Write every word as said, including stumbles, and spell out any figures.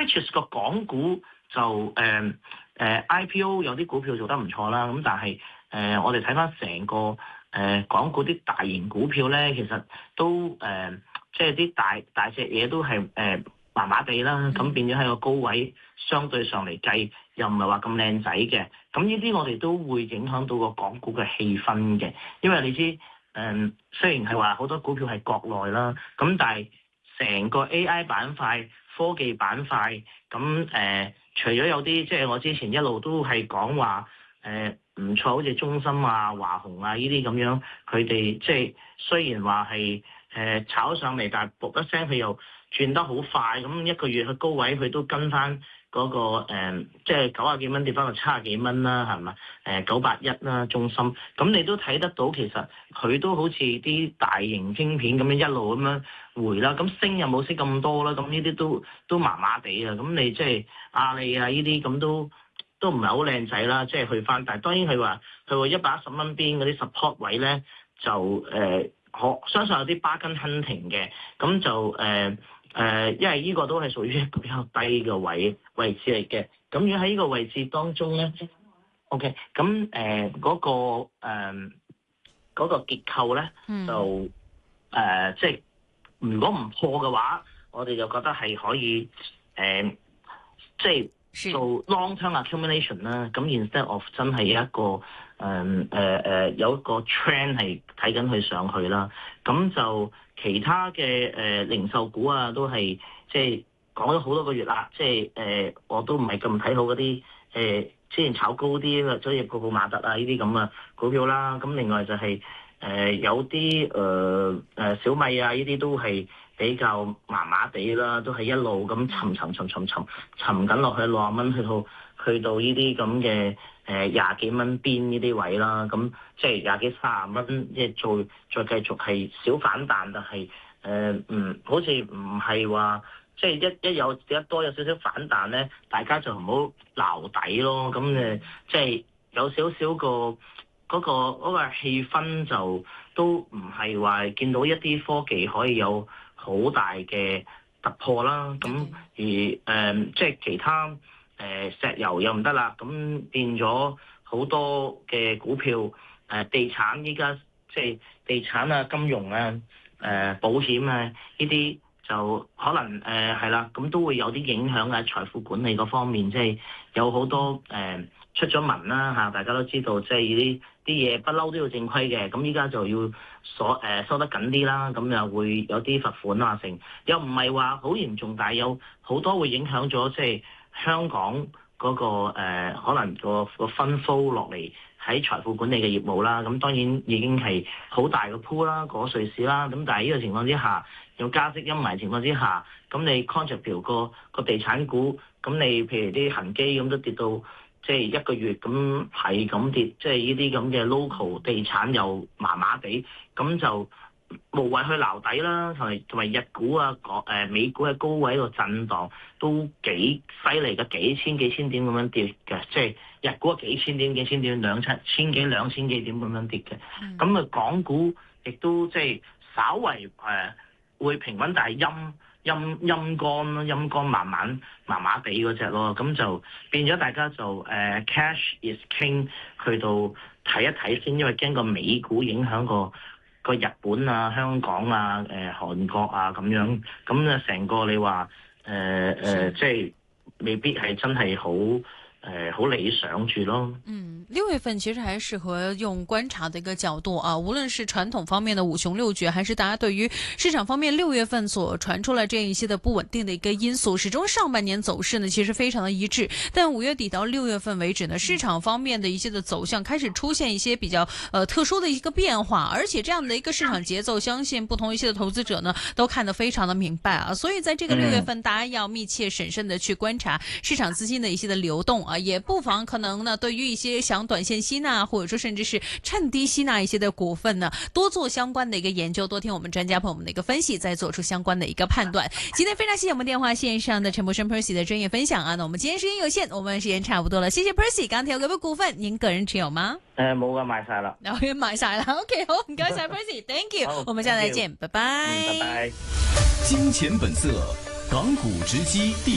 which is 個港股就誒誒、呃呃、I P O 有啲股票做得唔錯啦，咁但係誒、呃、我哋睇翻成個誒、呃、港股啲大型股票咧，其實都誒、呃、即係啲大大隻嘢都係誒麻麻地啦，咁變咗喺個高位相對上嚟計又唔係話咁靚仔嘅，咁呢啲我哋都會影響到個港股嘅氣氛嘅，因為你知誒、呃、雖然係話好多股票係國內啦，咁但係成個 A I 板塊、科技板塊，咁誒、呃，除咗有啲即係我之前一路都係講話誒唔錯，好似中芯啊、華虹啊呢啲咁樣，佢哋即係雖然話係誒炒上嚟，但係噗一聲佢又轉得好快，咁一個月去高位佢都跟翻嗰、那個、呃、即係九啊幾蚊跌翻到七啊幾蚊啦，係咪？誒九八一啦，中芯，咁你都睇得到其實佢都好似啲大型晶片咁樣一路咁樣回啦，咁升又冇升咁多啦，咁呢啲都都麻麻地啊，咁你即係阿里啊呢啲咁都都唔係好靚仔啦，即係去翻，但係當然佢話佢話一百一十蚊邊嗰啲 support 位咧就誒可、呃、相信有啲 bargain hunting 嘅，咁就誒。呃誒、呃，因為呢個都係屬於一個比較低嘅位位置嚟嘅，咁如果喺呢個位置當中咧，OK，咁誒嗰個誒嗰、呃那個結構咧就誒、呃、即係如果唔破嘅話，我哋就覺得係可以誒、呃、即係做 long term accumulation 啦。咁 instead of 真係一個誒誒誒有一個 trend 係睇緊佢上去啦，咁就。其他嘅誒、呃、零售股啊，都係即係講咗好多個月啦，即係誒、呃、我都唔係咁睇好嗰啲誒之前炒高啲嘅，所以個個馬特啊呢啲咁嘅股票啦。咁另外就係、是、誒、呃、有啲誒誒小米啊呢啲都係比較麻麻地啦，都係一路咁沉沉沉沉沉沉緊落去六十蚊去到去到呢啲咁嘅。誒廿幾蚊邊呢啲位啦，咁即係廿幾三十蚊，即係再再繼續係小反彈，但係誒嗯，好似唔係話即係一一有一多有少少反彈咧，大家就唔好撈底咯。咁誒即係有少少個嗰個嗰個氣氛就都唔係話見到一啲科技可以有好大嘅突破啦。咁而誒、呃、即係其他。誒石油又唔得啦，咁變咗好多嘅股票，誒地產依家即係地產啊、金融啊、誒保險啊呢啲就可能誒係啦，咁都會有啲影響喺財富管理嗰方面，即係有好多誒出咗文啦嚇，大家都知道，即係呢啲啲嘢不嬲都要正規嘅，咁依家就要鎖誒收得緊啲啦，咁又會有啲罰款啊成，又唔係話好嚴重，但係有好多會影響咗即係。香港嗰、那個、呃、可能個個分 flow 落嚟喺財富管理嘅業務啦，咁當然已經係好大個 pool 啦，過瑞士啦，咁但係呢個情況之下，有加息陰霾情況之下，咁你 contract 個個地產股，咁你譬如啲恒基咁都跌到即係一個月咁係咁跌，即係呢啲咁嘅 local 地產又麻麻地，咁就。無謂去撈底啦，同埋同埋日股啊，港誒美股喺高位度震盪都幾犀利嘅，幾千幾千點咁樣跌嘅，即係日股啊幾千點幾千點兩七千幾兩千幾點咁樣跌嘅。咁啊、嗯、港股亦都即係稍為誒、呃、會平穩，但係陰陰陰乾咯，陰乾慢慢麻麻地嗰隻咯，咁就變咗大家就誒、呃、cash is king 去到睇一睇先，因為驚個美股影響個。個日本啊、香港啊、誒、呃、韓國啊咁樣，咁咧成個你話誒誒，即係未必係真係好誒好理想住咯。 嗯，六月份其實還適合用觀察的一個角度啊，無論是傳統方面的五窮六絕，還是大家對於市場方面六月份所傳出來這一些的不穩定的一個因素，始終上半年走勢呢其實非常的一致，但五月底到六月份為止呢，市場方面的一些的走向開始出現一些比較呃特殊的一個變化，而且這樣的一個市場節奏，相信不同一些的投資者呢都看得非常的明白啊，所以在這個六月份，大家要密切審慎的去觀察市場資金的一些的流動啊，也不妨可能呢對於一些想短線吸納，或者說甚至是趁低吸納一些的股份呢，多做相關的一個研究，多聽我們專家朋友們的一個分析，再做出相關的一個判斷。今天非常謝謝我們電話線上的陳柏軒 Percy 的專業分享啊！那我們今天時間有限，我們時間差不多了，謝謝 Percy。剛才有嗰筆股份，您個人持有嗎？ 誒，冇噶，賣晒啦， 然後賣晒啦。OK，好，唔該晒 Percy，Thank you，我們下次再見，拜拜。 拜拜。 金錢本色，港股直擊。